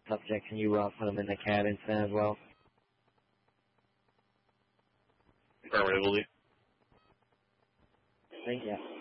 subject, can you put them in the cabin as well? Affirmatively. Thank you.